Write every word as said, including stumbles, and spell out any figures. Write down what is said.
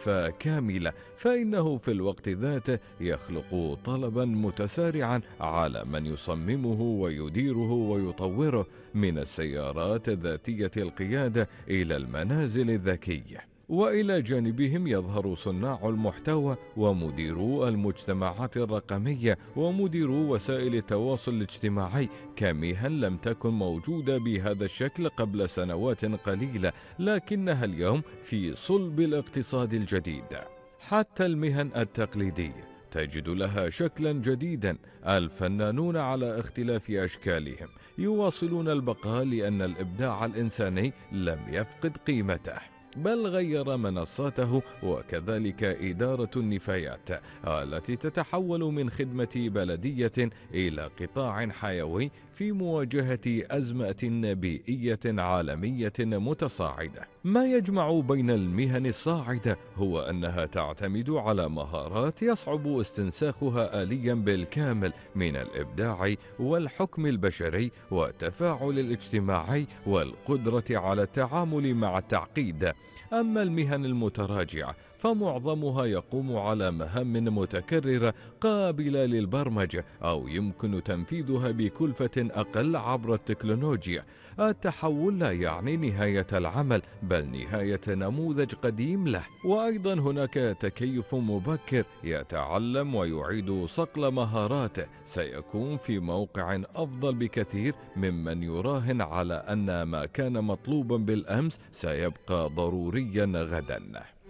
وظيفة كاملة، فإنه في الوقت ذاته يخلق طلبا متسارعا على من يصممه ويديره ويطوره، من السيارات ذاتية القيادة إلى المنازل الذكية. وإلى جانبهم يظهر صناع المحتوى ومديرو المجتمعات الرقمية ومديرو وسائل التواصل الاجتماعي كمهن لم تكن موجودة بهذا الشكل قبل سنوات قليلة، لكنها اليوم في صلب الاقتصاد الجديد. حتى المهن التقليدية تجد لها شكلا جديدا، الفنانون على اختلاف أشكالهم يواصلون البقاء لأن الإبداع الإنساني لم يفقد قيمته، بل غير منصاته، وكذلك إدارة النفايات التي تتحول من خدمة بلدية إلى قطاع حيوي في مواجهة أزمة بيئية عالمية متصاعدة. ما يجمع بين المهن الصاعدة هو أنها تعتمد على مهارات يصعب استنساخها آليا بالكامل، من الإبداع والحكم البشري والتفاعل الاجتماعي والقدرة على التعامل مع التعقيد. أما المهن المتراجعة فمعظمها يقوم على مهام متكررة قابلة للبرمجة أو يمكن تنفيذها بكلفة أقل عبر التكنولوجيا. التحول لا يعني نهاية العمل، بل نهاية نموذج قديم له. وأيضا هناك تكيف مبكر يتعلم ويعيد صقل مهاراته، سيكون في موقع أفضل بكثير ممن يراهن على أن ما كان مطلوبا بالأمس سيبقى ضروريا غدا.